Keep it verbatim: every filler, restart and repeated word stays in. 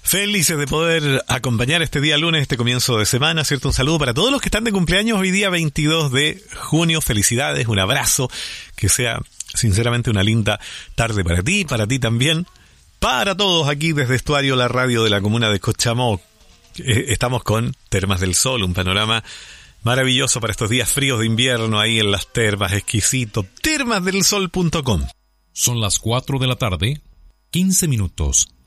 Felices de poder acompañar este día lunes, este comienzo de semana, ¿cierto? Un saludo para todos los que están de cumpleaños hoy día veintidós de junio. Felicidades, un abrazo, que sea sinceramente una linda tarde para ti, para ti también, para todos aquí desde Estuario, la radio de la comuna de Cochamó. Eh, estamos con Termas del Sol, un panorama maravilloso para estos días fríos de invierno ahí en las termas, exquisito. termas del sol punto com. Son las cuatro de la tarde, quince minutos.